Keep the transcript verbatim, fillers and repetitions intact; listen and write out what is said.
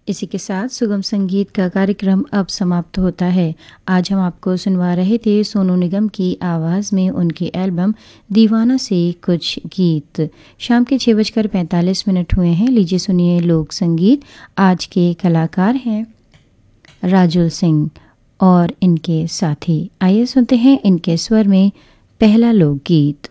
इसी के साथ सुगम संगीत का कार्यक्रम अब समाप्त होता है। आज हम आपको सुनवा रहे थे सोनू निगम की आवाज़ में उनकी एल्बम दीवाना से कुछ गीत। शाम के छः बजकर पैंतालीस मिनट हुए हैं। लीजिए सुनिए लोक संगीत। आज के कलाकार हैं राजुल सिंह और इनके साथी। आइए सुनते हैं इनके स्वर में पहला लोकगीत।